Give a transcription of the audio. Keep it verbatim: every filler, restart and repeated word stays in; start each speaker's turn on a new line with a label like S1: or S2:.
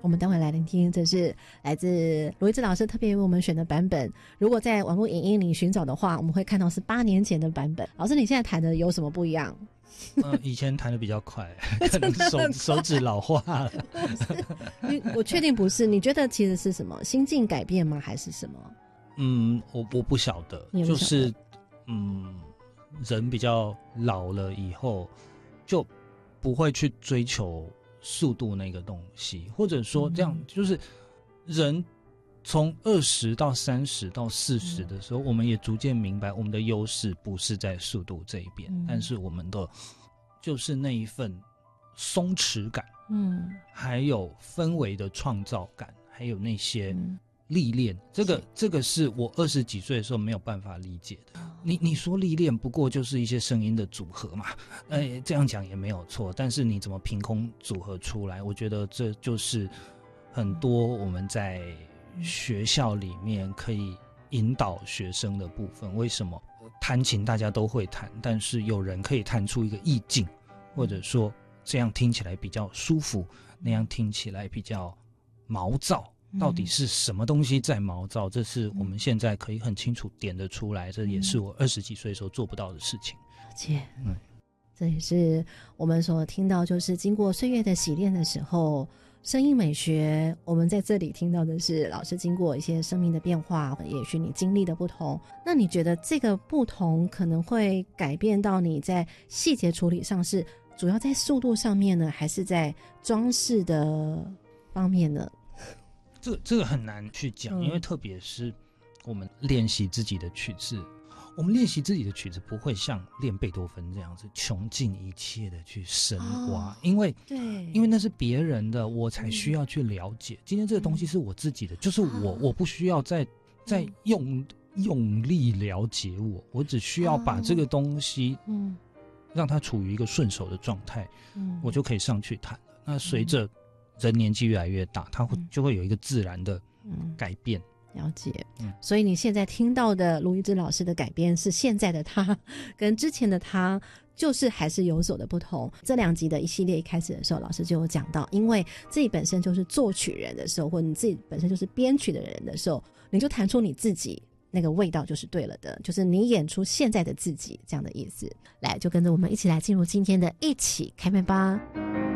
S1: 我们待会来聆听，这是来自罗一智老师特别为我们选的版本。如果在网络影音里寻找的话，我们会看到是八年前的版本。老师，你现在弹的有什么不一样？
S2: 呃，以前弹的比较快，可能手手指老化了。
S1: 你我确定不是？你觉得其实是什么？心境改变吗？还是什么？
S2: 嗯，我我不晓得，
S1: 不晓得
S2: 就是嗯，人比较老了以后，就不会去追求速度那个东西，或者说这样，就是人从二十到三十到四十的时候，我们也逐渐明白，我们的优势不是在速度这一边，嗯、但是我们的就是那一份松弛感，嗯，还有氛围的创造感，还有那些。嗯历练，这个这个是我二十几岁的时候没有办法理解的。你你说历练不过就是一些声音的组合嘛，哎，这样讲也没有错。但是你怎么凭空组合出来？我觉得这就是很多我们在学校里面可以引导学生的部分。为什么弹琴大家都会弹，但是有人可以弹出一个意境，或者说这样听起来比较舒服，那样听起来比较毛躁。到底是什么东西在毛躁？这是我们现在可以很清楚点得出来，这也是我二十几岁的时候做不到的事情。
S1: 而且，嗯，这也是我们所听到，就是经过岁月的洗练的时候，声音美学，我们在这里听到的是老师经过一些生命的变化，也许你经历的不同。那你觉得这个不同可能会改变到你在细节处理上，是主要在速度上面呢，还是在装饰的方面呢？
S2: 这个这个很难去讲，因为特别是我们练习自己的曲子，我们练习自己的曲子不会像练贝多芬这样子穷尽一切的去深挖，哦、因为
S1: 对，
S2: 因为那是别人的，我才需要去了解。嗯、今天这个东西是我自己的，嗯、就是我，我不需要再再用、嗯、用力了解我，我只需要把这个东西，嗯，让它处于一个顺手的状态，嗯，我就可以上去弹了。那随着人年纪越来越大，他会就会有一个自然的改变。
S1: 嗯、了解、嗯，所以你现在听到的卢一智老师的改编是现在的他跟之前的他就是还是有所的不同。这两集的一系列一开始的时候，老师就有讲到，因为自己本身就是作曲人的时候，或者你自己本身就是编曲的人的时候，你就弹出你自己那个味道就是对了的，就是你演出现在的自己这样的意思。来，就跟着我们一起来进入今天的一起开麦吧。